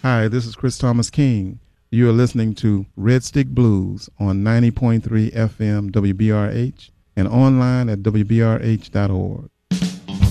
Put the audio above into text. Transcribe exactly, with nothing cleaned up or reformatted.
Hi, this is Chris Thomas King. You are listening to Red Stick Blues on ninety point three F M W B R H and online at W B R H dot org.